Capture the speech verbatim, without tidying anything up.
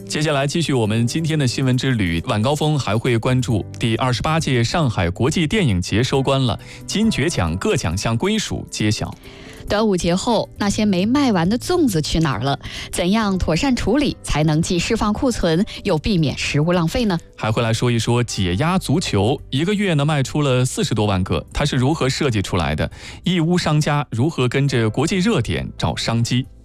接下来继续我们今天的新闻之旅，晚高峰还会关注第二十八届上海国际电影节收官了，金爵奖各奖项归属揭晓。 端午节后，那些没卖完的粽子去哪儿了？怎样妥善处理才能既释放库存，又避免食物浪费呢？ 还会来说一说解压足球，一个月呢卖出了四十多万个，它是如何设计出来的？义乌商家如何跟着国际热点找商机？